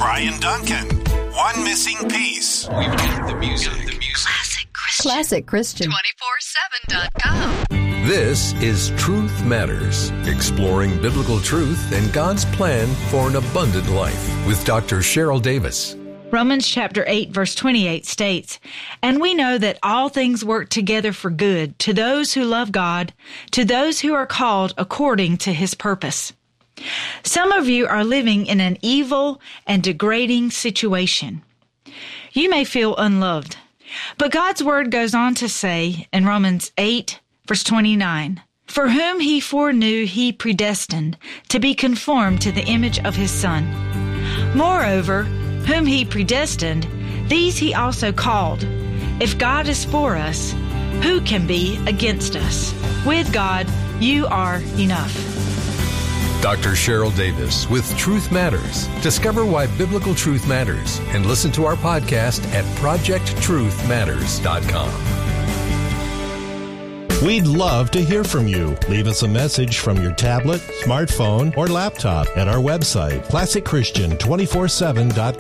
Brian Duncan. One missing piece. We've got the music. Classic Christian. 247.com. This is Truth Matters, exploring biblical truth and God's plan for an abundant life with Dr. Cheryl Davis. Romans chapter 8, verse 28 states, "And we know that all things work together for good to those who love God, to those who are called according to His purpose." Some of you are living in an evil and degrading situation. You may feel unloved, but God's Word goes on to say in Romans 8, verse 29, "For whom He foreknew, He predestined to be conformed to the image of His Son. Moreover, whom He predestined, these He also called. If God is for us, who can be against us? With God, you are enough." Dr. Cheryl Davis with Truth Matters. Discover why biblical truth matters and listen to our podcast at projecttruthmatters.com. We'd love to hear from you. Leave us a message from your tablet, smartphone, or laptop at our website, ClassicChristian247.com.